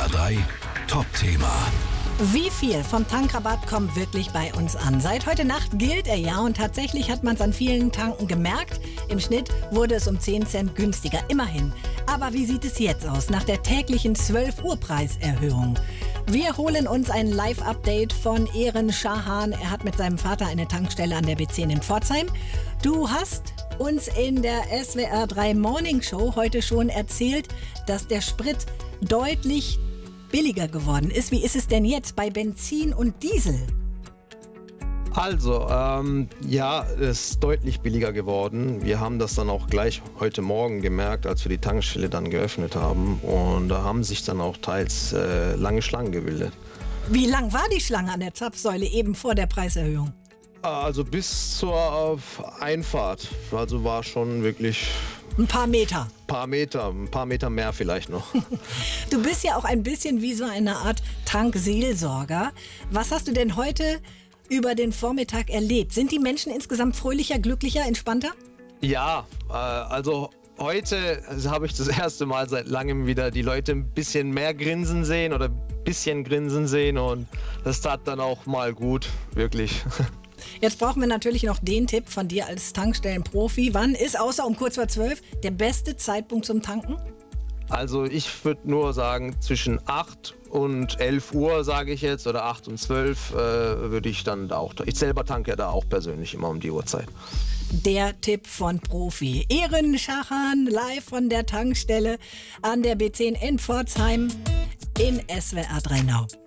SWR 3 Top-Thema. Wie viel vom Tankrabatt kommt wirklich bei uns an? Seit heute Nacht gilt er ja und tatsächlich hat man es an vielen Tanken gemerkt. Im Schnitt wurde es um 10 Cent günstiger, immerhin. Aber wie sieht es jetzt aus nach der täglichen 12-Uhr-Preiserhöhung? Wir holen uns ein Live-Update von Eren Shahan. Er hat mit seinem Vater eine Tankstelle an der B10 in Pforzheim. Du hast uns in der SWR 3 Morning Show heute schon erzählt, dass der Sprit deutlich billiger geworden ist. Wie ist es denn jetzt bei Benzin und Diesel? Also, es ist deutlich billiger geworden. Wir haben das dann auch gleich heute Morgen gemerkt, als wir die Tankstelle dann geöffnet haben. Und da haben sich dann auch teils lange Schlangen gebildet. Wie lang war die Schlange an der Zapfsäule eben vor der Preiserhöhung? Also bis zur Einfahrt. Also war schon wirklich... Ein paar Meter. Ein paar Meter mehr vielleicht noch. Du bist ja auch ein bisschen wie so eine Art Tankseelsorger. Was hast du denn heute über den Vormittag erlebt? Sind die Menschen insgesamt fröhlicher, glücklicher, entspannter? Ja, also heute habe ich das erste Mal seit langem wieder die Leute ein bisschen mehr grinsen sehen oder ein bisschen grinsen sehen und das tat dann auch mal gut, wirklich. Jetzt brauchen wir natürlich noch den Tipp von dir als Tankstellenprofi. Wann ist, außer um kurz vor 12, der beste Zeitpunkt zum Tanken? Also ich würde nur sagen, zwischen 8 und 11 Uhr, sage ich jetzt, oder 8 und 12 würde ich dann da auch. Ich selber tanke ja da auch persönlich immer um die Uhrzeit. Der Tipp von Profi. Eren Shahan live von der Tankstelle an der B10 in Pforzheim in SWR 3 Now.